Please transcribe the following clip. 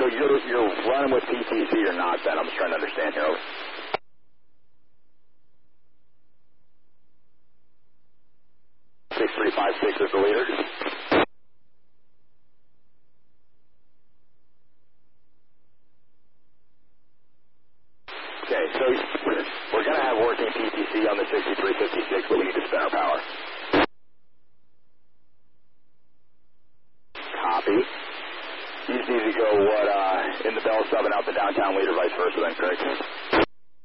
So you're running with PTC or not then? I'm just trying to understand here. 6356 is the leader. Okay, so we're going to have working PTC on the 6356, but we need to spin our power. Copy. You just need to go in the bell sub and out the downtown leader, vice versa then, correct?